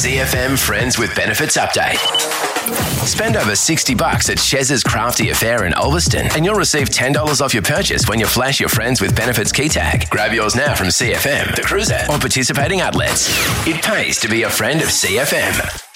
CFM Friends with Benefits Update. Spend over $60 at Chez's Crafty Affair in Ulverston and you'll receive $10 off your purchase when you flash your Friends with Benefits key tag. Grab yours now from CFM, The Cruiser, or participating outlets. It pays to be a friend of CFM.